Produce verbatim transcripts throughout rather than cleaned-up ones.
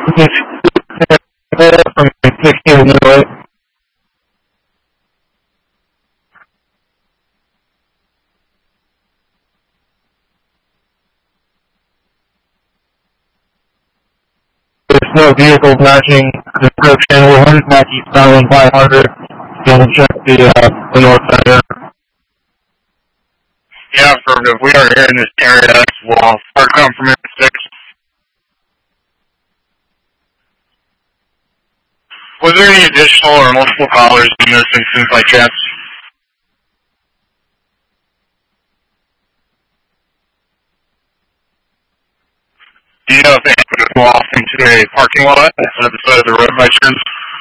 from sixteen Illinois. There's no vehicles matching description. We're one Mackie Styling five hundred. Double check the, uh, the north side there. Yeah, affirmative. We are here in this area. We'll start coming from six. Was there any additional or multiple callers in this instance by chance? Do you know if they happen to go off into a parking lot on the side of the road by chance?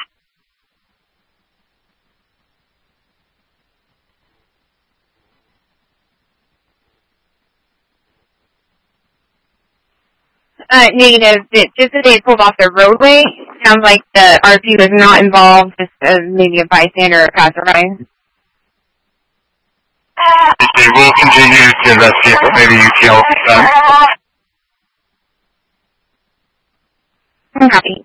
Uh, negative. It, just that they pulled off the roadway. Sounds like the R P was not involved, just uh, maybe a bystander or a passerby. Okay, we'll continue to investigate, but maybe U T L will be done. I'm happy.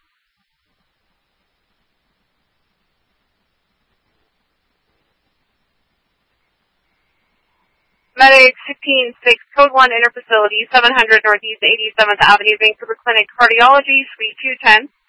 Medic sixteen six, Code one, Interfacility, seven hundred Northeast eighty-seventh Avenue, Vancouver Clinic, Cardiology, Suite two ten.